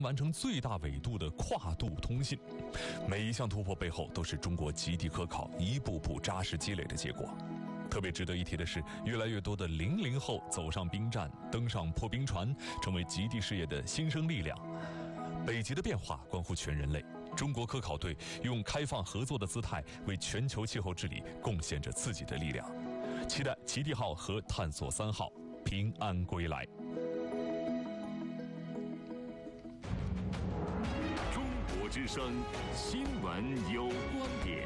完成最大纬度的跨度通信。每一项突破背后都是中国极地科考一步步扎实积累的结果。特别值得一提的是，越来越多的00后走上冰站，登上破冰船，成为极地事业的新生力量。北极的变化关乎全人类，中国科考队用开放合作的姿态为全球气候治理贡献着自己的力量。期待极地号和探索3号平安归来。 中国之声新闻有观点，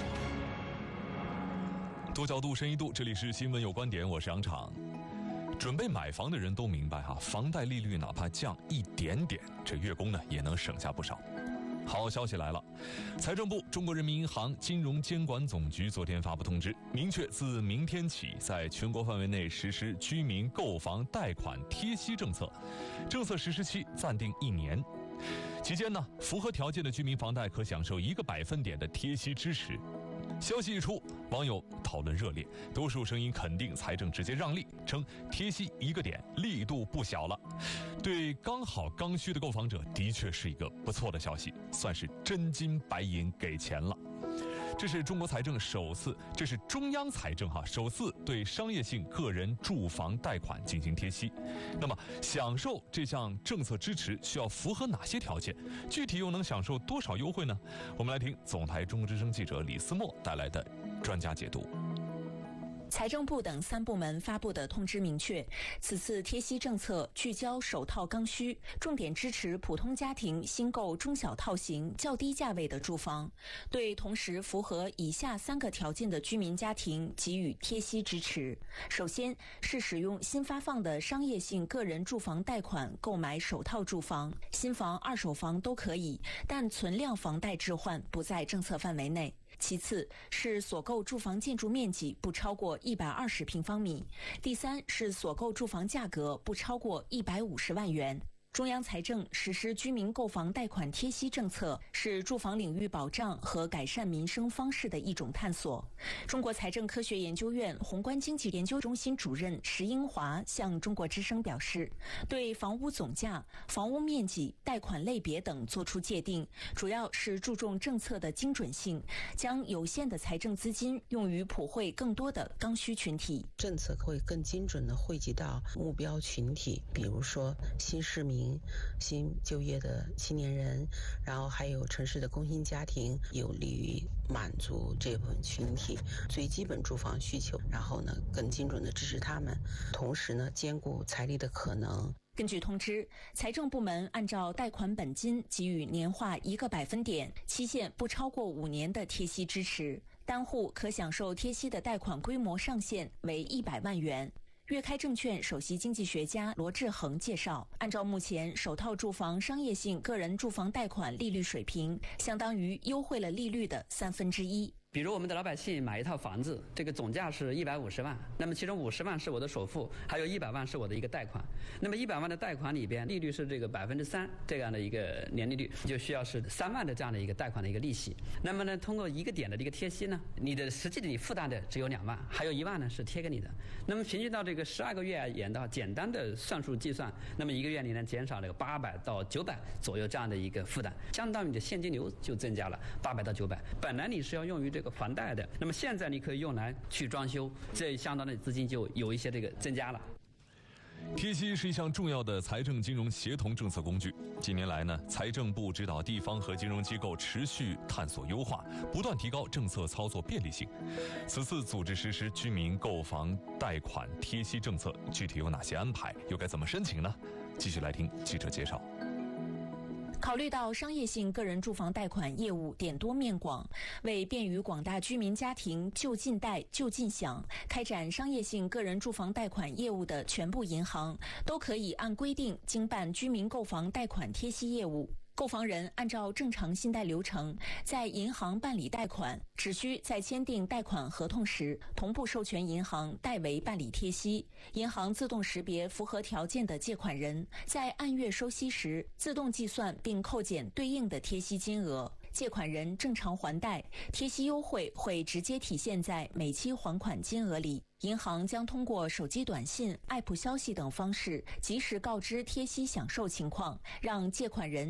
多角度深一度，这里是新闻有观点，我是杨昶。准备买房的人都明白房贷利率哪怕降一点点，这月供呢也能省下不少。好消息来了，财政部、中国人民银行、金融监管总局昨天发布通知，明确自明天起，在全国范围内实施居民购房贷款贴息政策，政策实施期暂定1年。期间呢，符合条件的居民房贷可享受1个百分点的贴息支持。消息一出，网友讨论热烈，多数声音肯定财政直接让利，称贴息1个点力度不小了。对刚好刚需的购房者，的确是一个不错的消息，算是真金白银给钱了。这是中国财政首次，这是中央财政首次对商业性个人住房贷款进行贴息。那么，享受这项政策支持需要符合哪些条件？具体又能享受多少优惠呢？我们来听总台中国之声记者李思墨带来的专家解读。 财政部等3部门发布的通知明确，此次贴息政策聚焦首套刚需，重点支持普通家庭新购中小套型较低价位的住房，对同时符合以下3个条件的居民家庭给予贴息支持。首先是使用新发放的商业性个人住房贷款购买首套住房，新房、二手房都可以，但存量房贷置换不在政策范围内。其次是所购住房建筑面积不超过120平方米，第三是所购住房价格不超过150万元。中央财政实施居民购房贷款贴息政策，是住房领域保障和改善民生方式的一种探索。中国财政科学研究院宏观经济研究中心主任石英华向中国之声表示，对房屋总价、房屋面积、贷款类别等作出界定，主要是注重政策的精准性，将有限的财政资金用于普惠更多的刚需群体。 政策会更精准地惠及到目标群体，比如说新市民、新就业的青年人，然后还有城市的工薪家庭，有利于满足这部分群体最基本住房需求，然后呢更精准地支持他们，同时呢兼顾财力的可能。 根据通知，财政部门按照贷款本金给予年化1个百分点，期限不超过5年的贴息支持，单户可享受贴息的贷款规模上限为100万元。粤开证券首席经济学家罗志恒介绍，按照目前首套住房商业性个人住房贷款利率水平，相当于优惠了利率的1/3。 比如我们的老百姓买一套房子，这个总价是150万，那么其中50万是我的首付，还有100万是我的一个贷款。那么100万的贷款里边，利率是这个3%这样的一个年利率，就需要是3万的这样的一个贷款的一个利息。那么呢，通过1个点的这个贴息呢，你的实际的你负担的只有2万，还有1万呢是贴给你的。那么平均到这个12个月演到简单的算术计算，那么1个月你能减少这个800到900左右这样的一个负担，相当于你的现金流就增加了800到900。本来你是要用于这个房贷的，那么现在你可以用来去装修，这相当的资金就有一些这个增加了。 贴息是一项重要的财政金融协同政策工具。近年来呢，财政部指导地方和金融机构持续探索优化，不断提高政策操作便利性。此次组织实施居民购房贷款贴息政策，具体有哪些安排，又该怎么申请呢？继续来听记者介绍。 考虑到商业性个人住房贷款业务点多面广，为便于广大居民家庭就近贷就近享，开展商业性个人住房贷款业务的全部银行都可以按规定经办居民购房贷款贴息业务。购房人按照正常信贷流程在银行办理贷款，只需在签订贷款合同时同步授权银行代为办理贴息，银行自动识别符合条件的借款人，在按月收息时自动计算并扣减对应的贴息金额。 借款人正常还贷，贴息优惠会直接体现在每期还款金额里。银行将通过手机短信、App 消息等方式及时告知贴息享受情况，让借款人